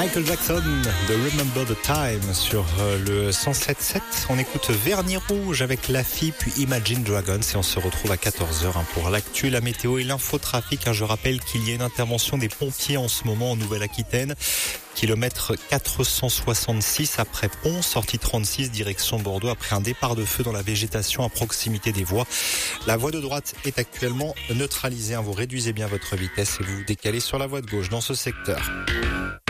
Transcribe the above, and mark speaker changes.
Speaker 1: Michael Jackson de Remember the Time sur le 107.7. On écoute Vernis Rouge avec Laffy puis Imagine Dragons et on se retrouve à 14h pour l'actu, la météo et l'infotrafic. Je rappelle qu'il y a une intervention des pompiers en ce moment en Nouvelle-Aquitaine. Kilomètre 466 après Pont, sortie 36 direction Bordeaux après un départ de feu dans la végétation à proximité des voies. La voie de droite est actuellement neutralisée. Vous réduisez bien votre vitesse et vous vous décalez sur la voie de gauche dans ce secteur.